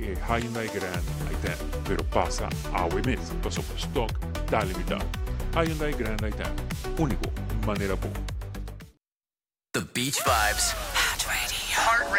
Hyundai Grand i10, pero passa ao mês, passou por stock, está limitado. Hyundai Grand i10, único, maneira boa. The Beach Vibes. Hot Radio. Heart